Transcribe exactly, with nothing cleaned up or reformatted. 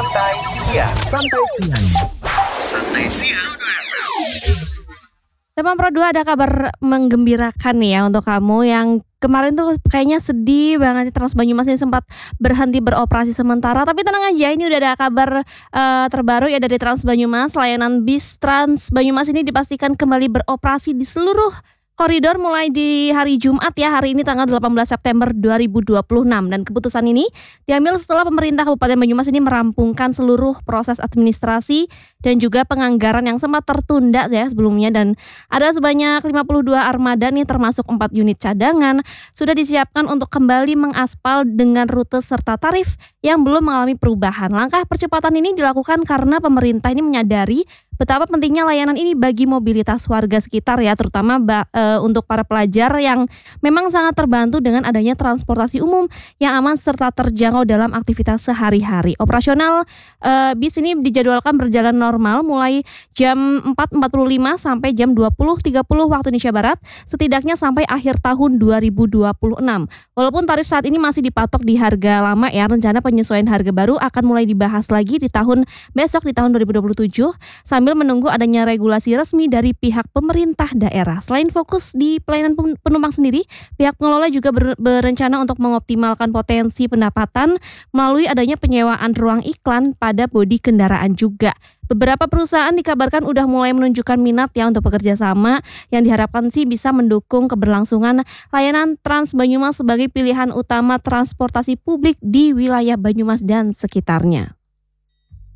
Santai Siang. Santai Siang. Santai Siang. Teman Pro dua, ada kabar menggembirakan nih ya untuk kamu yang kemarin tuh kayaknya sedih banget. Trans Banyumas ini sempat berhenti beroperasi sementara. Tapi tenang aja, ini udah ada kabar uh, terbaru ya dari Trans Banyumas. Layanan bis Trans Banyumas ini dipastikan kembali beroperasi di seluruh koridor mulai di hari Jumat ya, hari ini tanggal delapan belas September dua ribu dua puluh enam. Dan keputusan ini diambil setelah pemerintah Kabupaten Banyumas ini merampungkan seluruh proses administrasi dan juga penganggaran yang sempat tertunda ya sebelumnya. Dan ada sebanyak lima puluh dua armada nih, termasuk empat unit cadangan sudah disiapkan untuk kembali mengaspal dengan rute serta tarif yang belum mengalami perubahan. Langkah percepatan ini dilakukan karena pemerintah ini menyadari betapa pentingnya layanan ini bagi mobilitas warga sekitar ya, terutama ba, e, untuk para pelajar yang memang sangat terbantu dengan adanya transportasi umum yang aman serta terjangkau dalam aktivitas sehari-hari. Operasional e, bis ini dijadwalkan berjalan normal mulai jam empat empat puluh lima sampai jam dua puluh tiga puluh waktu Indonesia Barat, setidaknya sampai akhir tahun dua ribu dua puluh enam. Walaupun tarif saat ini masih dipatok di harga lama ya, rencana penyesuaian harga baru akan mulai dibahas lagi di tahun besok, di tahun dua ribu dua puluh tujuh, sambil menunggu adanya regulasi resmi dari pihak pemerintah daerah. Selain fokus di pelayanan penumpang sendiri, pihak pengelola juga ber- berencana untuk mengoptimalkan potensi pendapatan melalui adanya penyewaan ruang iklan pada bodi kendaraan juga. Beberapa perusahaan dikabarkan udah mulai menunjukkan minat ya untuk bekerja sama, yang diharapkan sih bisa mendukung keberlangsungan layanan Trans Banyumas sebagai pilihan utama transportasi publik di wilayah Banyumas dan sekitarnya.